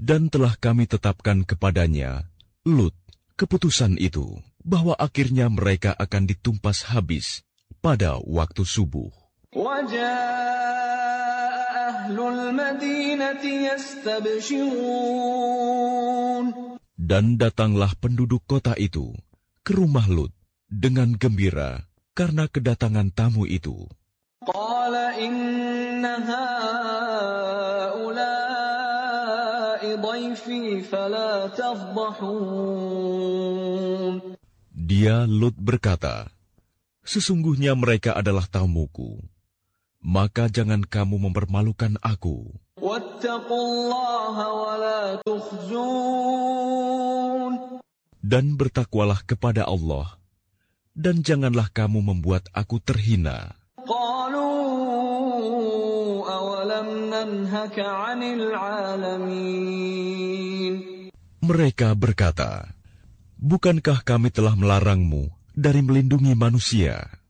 Dan telah kami tetapkan kepadanya, Lut, keputusan itu, bahwa akhirnya mereka akan ditumpas habis pada waktu subuh. Dan datanglah penduduk kota itu ke rumah Lut dengan gembira karena kedatangan tamu itu. Dia Lut berkata, sesungguhnya mereka adalah tamuku, maka jangan kamu mempermalukan aku. Dan bertakwalah kepada Allah, dan janganlah kamu membuat aku terhina. Mereka berkata, bukankah kami telah melarangmu dari melindungi manusia?